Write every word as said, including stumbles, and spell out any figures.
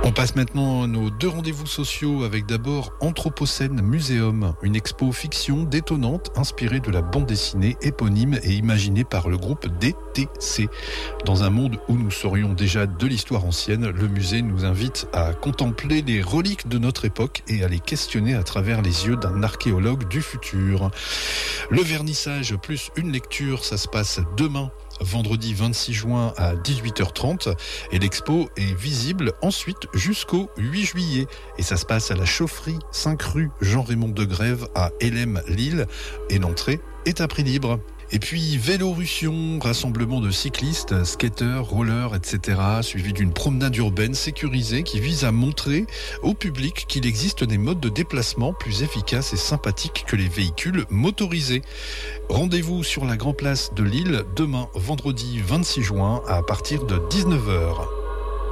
On passe maintenant nos deux rendez-vous sociaux avec d'abord Anthropocène Muséum, une expo fiction détonnante inspirée de la bande dessinée éponyme et imaginée par le groupe D T C. Dans un monde où nous saurions déjà de l'histoire ancienne, le musée nous invite à contempler les reliques de notre époque et à les questionner à travers les yeux d'un archéologue du futur. Le vernissage plus une lecture, ça se passe demain, vendredi vingt-six juin à dix-huit heures trente, et l'expo est visible ensuite jusqu'au huit juillet, et ça se passe à la chaufferie cinq rue Jean-Raymond de Grève à Hélène, Lille, et l'entrée est à prix libre. Et puis Vélorussion, rassemblement de cyclistes, skateurs, rollers, et cetera, suivi d'une promenade urbaine sécurisée qui vise à montrer au public qu'il existe des modes de déplacement plus efficaces et sympathiques que les véhicules motorisés. Rendez-vous sur la Grand Place de Lille demain, vendredi vingt-six juin, à partir de dix-neuf heures.